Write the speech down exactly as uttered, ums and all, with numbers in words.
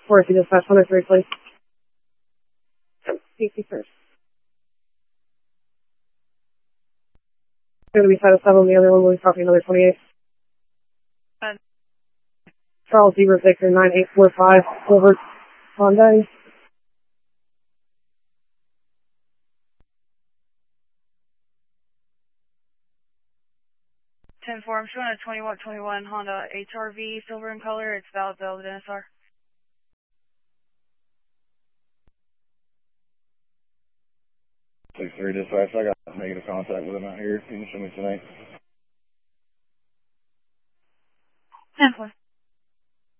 Forest dispatch, one oh three, please. Safety first. Going to be side of seven, the other one will be copy another twenty-eight. Uh, Charles Zebra Victor nine eight four five, over Hyundai. ten four, I'm showing a twenty-one twenty-one Honda H R V, silver in color. It's valid, valid N S R. six three dispatch, I got negative contact with him out here. Can you show me tonight?